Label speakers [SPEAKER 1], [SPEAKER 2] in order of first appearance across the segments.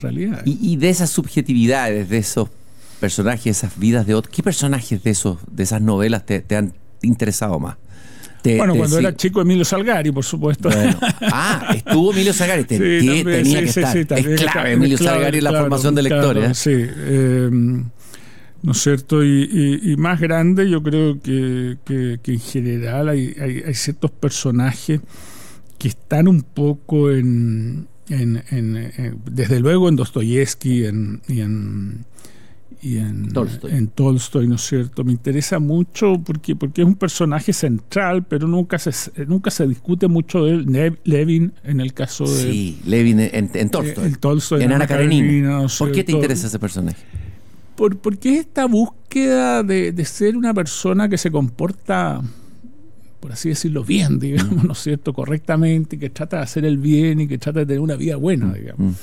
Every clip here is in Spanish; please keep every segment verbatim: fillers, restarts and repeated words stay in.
[SPEAKER 1] realidad.
[SPEAKER 2] Y, y de esas subjetividades, de esos personajes, esas vidas de otros, ¿qué personajes de esos, de esas novelas te, te han interesado más? Te,
[SPEAKER 1] bueno,
[SPEAKER 2] te,
[SPEAKER 1] cuando
[SPEAKER 2] sí.
[SPEAKER 1] era chico, Emilio Salgari, por supuesto.
[SPEAKER 2] Bueno. Ah, estuvo Emilio Salgari. Te,
[SPEAKER 1] sí,
[SPEAKER 2] que
[SPEAKER 1] también,
[SPEAKER 2] tenía
[SPEAKER 1] sí,
[SPEAKER 2] que
[SPEAKER 1] sí,
[SPEAKER 2] estar.
[SPEAKER 1] Sí, también,
[SPEAKER 2] es clave,
[SPEAKER 1] claro,
[SPEAKER 2] Emilio
[SPEAKER 1] claro,
[SPEAKER 2] Salgari en la
[SPEAKER 1] claro,
[SPEAKER 2] formación de
[SPEAKER 1] claro,
[SPEAKER 2] lectores.
[SPEAKER 1] Sí. Eh, ¿No es cierto? Y, y, y más grande, yo creo que, que, que en general hay, hay, hay ciertos personajes que están un poco en... en, en, en desde luego en Dostoyevsky en, y en... y en Tolstoy. en Tolstoy, ¿no es cierto? Me interesa mucho porque, porque es un personaje central, pero nunca se, nunca se discute mucho de él. Levin, en el caso de...
[SPEAKER 2] Sí, Levin en, en Tolstoy.
[SPEAKER 1] Eh, en Tolstoy,
[SPEAKER 2] en, en Ana Karenina. Karenina, ¿no?
[SPEAKER 1] ¿Por
[SPEAKER 2] qué te interesa ese personaje?
[SPEAKER 1] Por, porque es esta búsqueda de, de ser una persona que se comporta, por así decirlo, bien, digamos, ¿no es cierto? Correctamente, que trata de hacer el bien y que trata de tener una vida buena, digamos.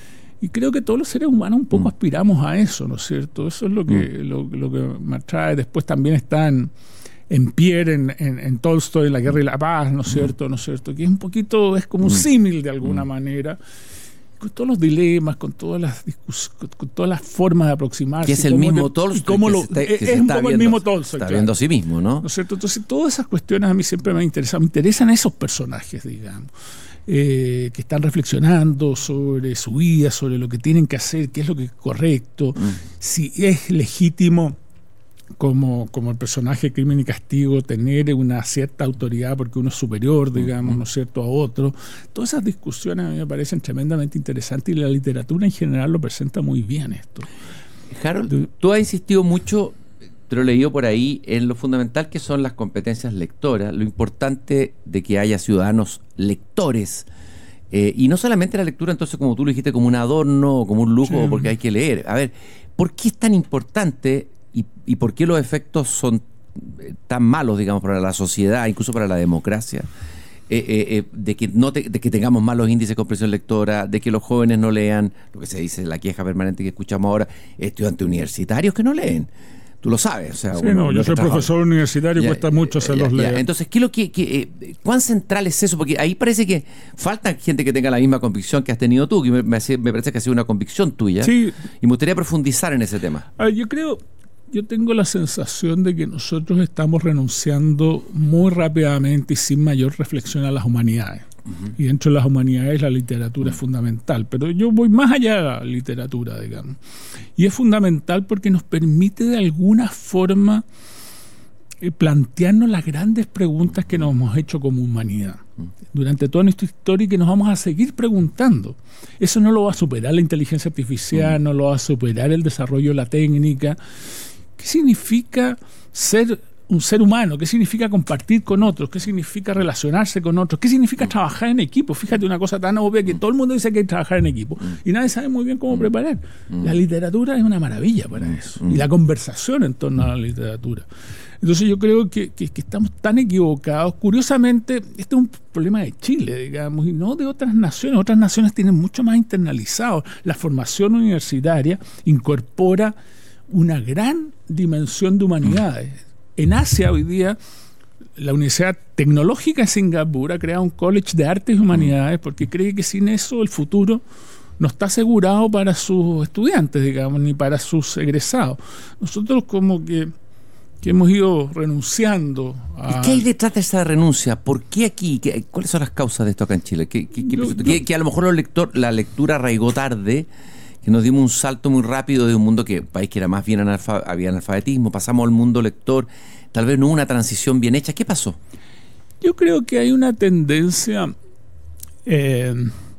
[SPEAKER 1] Y creo que todos los seres humanos un poco mm. aspiramos a eso, ¿no es cierto? Eso es lo que, mm. lo, lo que me atrae. Después también está en, en Pierre, en, en, en Tolstoy, en La Guerra y la Paz, ¿no es cierto? ¿No es cierto? Que es un poquito, es como un símil de alguna mm. manera, con todos los dilemas, con todas las discusiones, con, con todas las formas de aproximarse.
[SPEAKER 2] Que es el mismo Tolstoy.
[SPEAKER 1] Lo, está, es un poco viendo, el mismo Tolstoy.
[SPEAKER 2] Está viendo a sí mismo, ¿no?
[SPEAKER 1] ¿No es cierto? Entonces, todas esas cuestiones a mí siempre me interesan. Me interesan esos personajes, digamos. Eh, que están reflexionando sobre su vida, sobre lo que tienen que hacer, qué es lo que es correcto, mm. si es legítimo como, como el personaje Crimen y Castigo tener una cierta autoridad porque uno es superior, digamos, mm. ¿no es cierto?, a otro. Todas esas discusiones a mí me parecen tremendamente interesantes y la literatura en general lo presenta muy bien esto.
[SPEAKER 2] Harold, tú has insistido mucho, te lo he leído por ahí, en lo fundamental que son las competencias lectoras, lo importante de que haya ciudadanos lectores, eh, y no solamente la lectura, entonces, como tú lo dijiste, como un adorno o como un lujo, sí. porque hay que leer. A ver, ¿por qué es tan importante y, y por qué los efectos son tan malos, digamos, para la sociedad, incluso para la democracia? Eh, eh, eh, de, que no te, de que tengamos malos índices de comprensión lectora, de que los jóvenes no lean, lo que se dice, la queja permanente que escuchamos ahora, estudiantes universitarios que no leen. Tú lo sabes. O sea,
[SPEAKER 1] sí,
[SPEAKER 2] uno,
[SPEAKER 1] no, yo soy profesor universitario y cuesta mucho hacerlos leer.
[SPEAKER 2] Entonces, ¿qué es lo que, que, eh, ¿cuán central es eso? Porque ahí parece que falta gente que tenga la misma convicción que has tenido tú, que me, me, me parece que ha sido una convicción tuya.
[SPEAKER 1] Sí.
[SPEAKER 2] Y me gustaría profundizar en ese tema.
[SPEAKER 1] A ver, yo creo, yo tengo la sensación de que nosotros estamos renunciando muy rápidamente y sin mayor reflexión a las humanidades. Uh-huh. Y dentro de las humanidades la literatura uh-huh. es fundamental, pero yo voy más allá de la literatura, digamos. Y es fundamental porque nos permite de alguna forma eh, plantearnos las grandes preguntas que nos hemos hecho como humanidad uh-huh. durante toda nuestra historia y que nos vamos a seguir preguntando. Eso no lo va a superar la inteligencia artificial, uh-huh. no lo va a superar el desarrollo de la técnica. ¿Qué significa ser un ser humano? ¿Qué significa compartir con otros? ¿Qué significa relacionarse con otros? ¿Qué significa trabajar en equipo? Fíjate, una cosa tan obvia que todo el mundo dice que hay que trabajar en equipo y nadie sabe muy bien cómo preparar. La literatura es una maravilla para eso. Y la conversación en torno a la literatura. Entonces yo creo que, que, que estamos tan equivocados. Curiosamente, este es un problema de Chile, digamos, y no de otras naciones. Otras naciones tienen mucho más internalizado. La formación universitaria incorpora una gran dimensión de humanidades. En Asia hoy día la Universidad Tecnológica de Singapur ha creado un college de artes y humanidades porque cree que sin eso el futuro no está asegurado para sus estudiantes, digamos, ni para sus egresados. Nosotros como que, que hemos ido renunciando a...
[SPEAKER 2] ¿Y qué hay detrás de esa renuncia? ¿Por qué aquí? ¿Qué, ¿Cuáles son las causas de esto acá en Chile? ¿Qué, qué, qué, yo, que, yo, que a lo mejor los lector, la lectura arraigó tarde, que nos dimos un salto muy rápido de un mundo que, país que era más bien analfa, había analfabetismo, pasamos al mundo lector, tal vez no hubo una transición bien hecha. ¿Qué pasó?
[SPEAKER 1] Yo creo que hay una tendencia... Eh,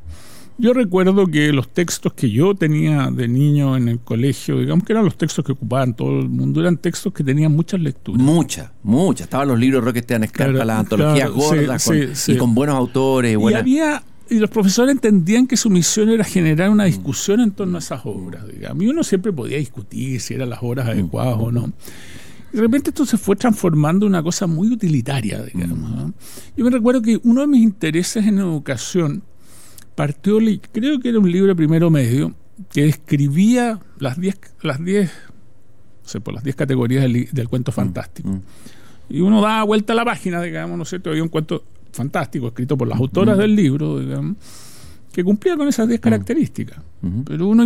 [SPEAKER 1] yo recuerdo que los textos que yo tenía de niño en el colegio, digamos que eran los textos que ocupaban todo el mundo, eran textos que tenían muchas lecturas.
[SPEAKER 2] Muchas, muchas. Estaban los libros de Roque Esteban Scarpa, claro, las antologías claro, gordas, sí, con, sí, y sí. con buenos autores. Buena... Y había... Y los profesores entendían que su misión era generar una discusión en torno a esas obras, digamos. Y uno siempre podía discutir si eran las obras adecuadas o no. Y de repente esto se fue transformando en una cosa muy utilitaria, digamos, ¿no? Yo me recuerdo que uno de mis intereses en educación partió, creo que era un libro de primero medio, que describía las diez, las diez, no sé, por las diez categorías del, del cuento fantástico. Mm. Y uno daba vuelta a la página, digamos, ¿no es cierto? Había un cuento fantástico, escrito por las autoras del libro, digamos,
[SPEAKER 1] que cumplía con esas diez características.
[SPEAKER 2] Uh-huh.
[SPEAKER 1] Pero uno